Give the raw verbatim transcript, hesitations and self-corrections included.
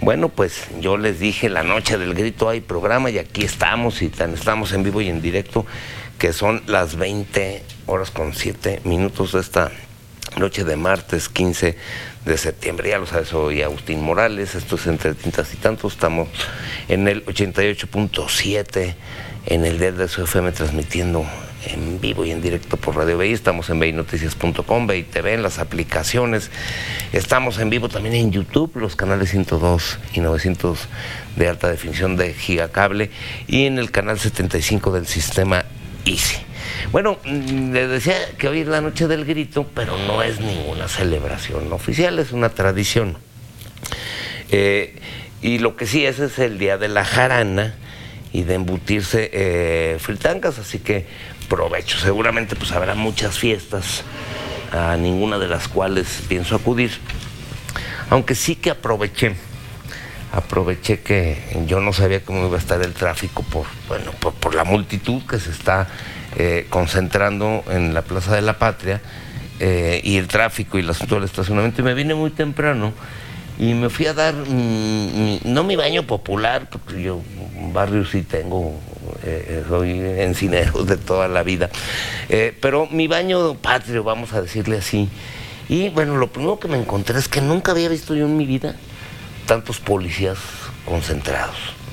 Bueno, pues yo les dije, la noche del grito hay programa y aquí estamos y tan estamos en vivo y en directo, que son las veinte horas con siete minutos de esta noche de martes quince de septiembre. Ya lo sabes, soy Agustín Morales, esto es Entre Tintas y Tantos, estamos en el ochenta y ocho punto siete, en el dial de su F M, transmitiendo en vivo y en directo por Radio B I. Estamos en beinoticias punto com, B I T V, en las aplicaciones. Estamos en vivo también en YouTube, los canales ciento dos y novecientos de alta definición de Gigacable, y en el canal setenta y cinco del sistema Easy. Bueno, les decía que hoy es la noche del grito, pero no es ninguna celebración oficial, es una tradición. Eh, y lo que sí es, es el día de la jarana y de embutirse eh, fritangas, así que provecho. Seguramente pues habrá muchas fiestas, a ninguna de las cuales pienso acudir, aunque sí que aproveché aproveché que yo no sabía cómo iba a estar el tráfico por, bueno, por, por la multitud que se está eh, concentrando en la Plaza de la Patria, eh, y el tráfico y el asunto del estacionamiento, y me vine muy temprano y me fui a dar, mm, no mi baño popular, porque yo un barrio sí tengo, eh, soy encinero de toda la vida, eh, pero mi baño patrio, vamos a decirle así. Y bueno, lo primero que me encontré es que nunca había visto yo en mi vida tantos policías concentrados.